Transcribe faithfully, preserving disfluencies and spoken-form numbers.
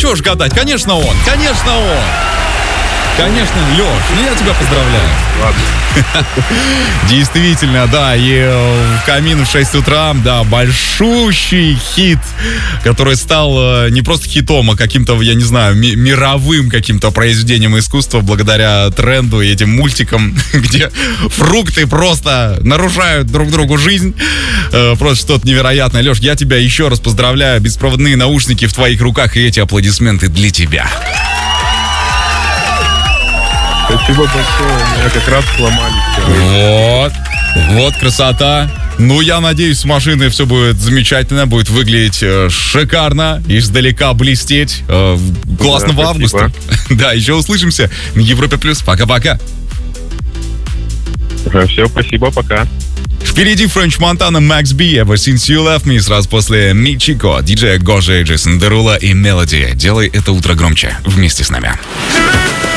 чего ж гадать? Конечно, он. Конечно, он. Конечно, Леш, ну я тебя поздравляю. Ладно. Действительно, да, и э, в камин в шесть утра, да, большущий хит, который стал э, не просто хитом, а каким-то, я не знаю, ми- мировым каким-то произведением искусства благодаря тренду и этим мультикам, где фрукты просто нарушают друг другу жизнь. Э, просто что-то невероятное. Леш, я тебя еще раз поздравляю. Беспроводные наушники в твоих руках, и эти аплодисменты для тебя. Спасибо большое, у меня как раз сломались. Вот, вот красота. Ну, я надеюсь, с машиной все будет замечательно, будет выглядеть э, шикарно, издалека блестеть. Э, классного Да, августа. Да, еще услышимся на Европе Плюс. Пока-пока. Все, спасибо, пока. Впереди Френч Монтана, Макс Би, Ever Since You Left Me. Сразу после Мичико, диджея Гожи, Джейсон Деруло и Мелоди. Делай это утро громче вместе с нами.